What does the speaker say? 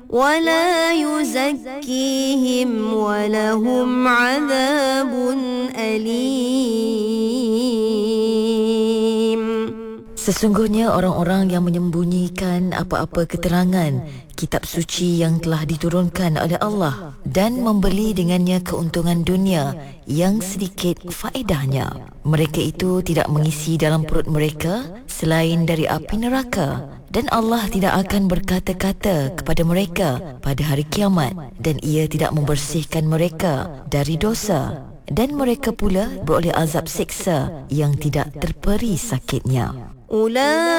ولا يزكيهم ولهم عذاب أليم. Sesungguhnya orang-orang yang menyembunyikan apa-apa keterangan kitab suci yang telah diturunkan oleh Allah dan membeli dengannya keuntungan dunia yang sedikit faedahnya, mereka itu tidak mengisi dalam perut mereka selain dari api neraka, dan Allah tidak akan berkata-kata kepada mereka pada hari kiamat, dan ia tidak membersihkan mereka dari dosa, dan mereka pula beroleh azab siksa yang tidak terperi sakitnya.